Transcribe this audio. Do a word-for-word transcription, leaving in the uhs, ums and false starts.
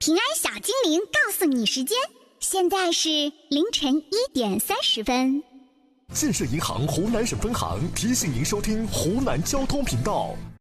平安小精灵告诉你时间，现在是凌晨一点三十分。 建设银行湖南省分行提醒您收听湖南交通频道。